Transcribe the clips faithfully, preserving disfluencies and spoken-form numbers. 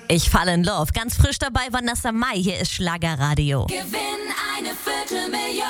Ich falle in Love. Ganz frisch dabei Vanessa Mai. Hier ist Schlagerradio. Gewinn eine Viertelmillion.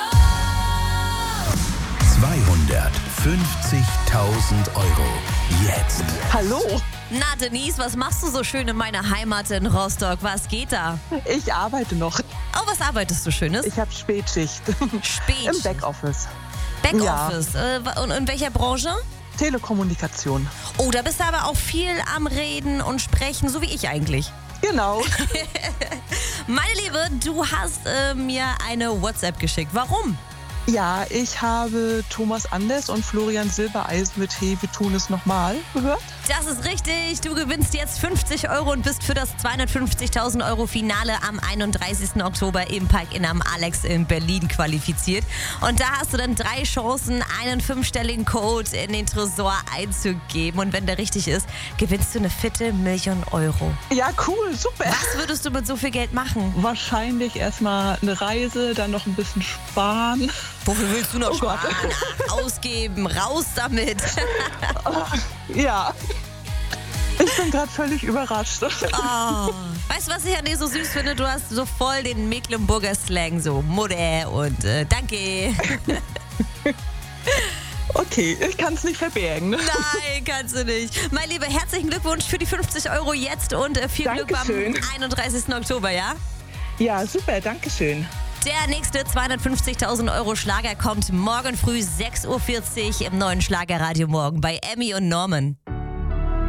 zweihundertfünfzigtausend Euro. Jetzt. Hallo, Na Denise, was machst du so schön in meiner Heimat in Rostock? Was geht da? ich arbeite noch. Oh, was arbeitest du Schönes? Ich habe Spätschicht Spät. im Backoffice. Backoffice. Äh, und in welcher Branche? Telekommunikation. Oh, da bist du aber auch viel am Reden und Sprechen, so wie ich eigentlich. Genau. Meine Liebe, du hast äh, mir eine WhatsApp geschickt. Warum? Ja, ich habe Thomas Anders und Florian Silbereisen mit Hey, wir tun es nochmal gehört. Das ist richtig. Du gewinnst jetzt fünfzig Euro und bist für das zweihundertfünfzigtausend Euro Finale am einunddreißigsten Oktober im Park in am Alex in Berlin qualifiziert. Und da hast du dann drei Chancen, einen fünfstelligen Code in den Tresor einzugeben. Und wenn der richtig ist, gewinnst du eine Viertelmillion Euro. Ja, cool, super. Was würdest du mit so viel Geld machen? Wahrscheinlich erstmal eine Reise, dann noch ein bisschen sparen. Wofür willst du noch Oh Gott. sparen? Ach, ausgeben, raus damit. Ja. Ich bin gerade völlig überrascht. Oh. Weißt du, was ich an dir so süß finde? Du hast so voll den Mecklenburger Slang, so Mutter und äh, danke. Okay, ich kann es nicht verbergen. Ne? Nein, kannst du nicht. Mein Lieber, herzlichen Glückwunsch für die fünfzig Euro jetzt und äh, viel Glück Dankeschön. am einunddreißigsten Oktober, ja? Ja, super, danke schön. Der nächste zweihundertfünfzigtausend Euro Schlager kommt morgen früh sechs Uhr vierzig im neuen Schlagerradio morgen bei Emmy und Norman.